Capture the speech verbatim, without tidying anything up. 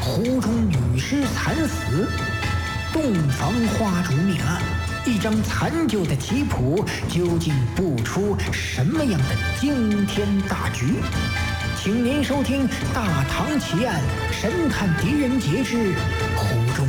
湖中女尸惨死，洞房花烛命案，一张残旧的棋谱，究竟布出什么样的惊天大局？请您收听《大唐奇案》神探狄仁杰之虎